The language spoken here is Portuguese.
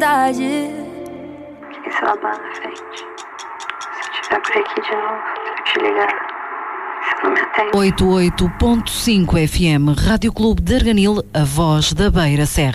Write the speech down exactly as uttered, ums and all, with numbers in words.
tarde. Esse lá na frente. Se eu estiver por aqui de novo, eu te ligar. Se não me atende. oitenta e oito ponto cinco F M, Rádio Clube de Arganil, a voz da Beira Serra.